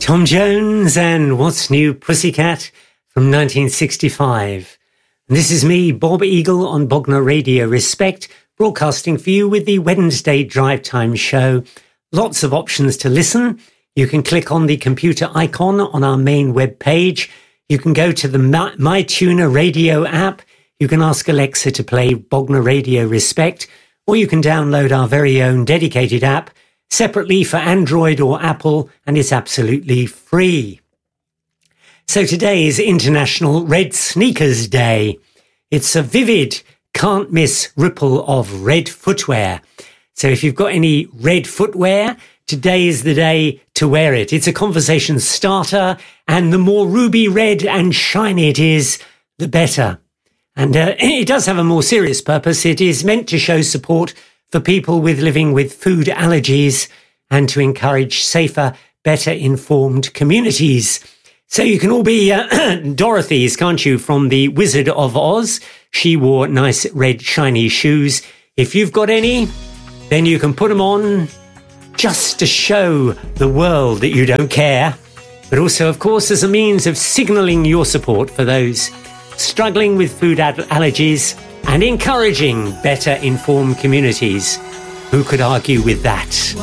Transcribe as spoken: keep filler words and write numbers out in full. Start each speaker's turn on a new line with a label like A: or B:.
A: Tom Jones and What's New Pussycat from nineteen sixty-five. And this is me, Bob Eagle, on Bognor Radio Respect, broadcasting for you with the Wednesday Drive Time show. Lots of options to listen. You can click on the computer icon on our main web page. You can go to the MyTuner Radio app. You can ask Alexa to play Bognor Radio Respect, or you can download our very own dedicated app separately for Android or Apple, and it's absolutely free. So today is International Red Sneakers Day. It's a vivid, can't miss ripple of red footwear. So if you've got any red footwear, today is the day to wear it. It's a conversation starter, and the more ruby red and shiny it is, the better. And uh, it does have a more serious purpose. It is meant to show support for people with living with food allergies and to encourage safer, better informed communities. So you can all be uh, Dorothy's, can't you, from the Wizard of Oz? She wore nice red shiny shoes. If you've got any, then you can put them on just to show the world that you don't care, but also, of course, as a means of signalling your support for those struggling with food ad- allergies and encouraging better informed communities. Who could argue with that?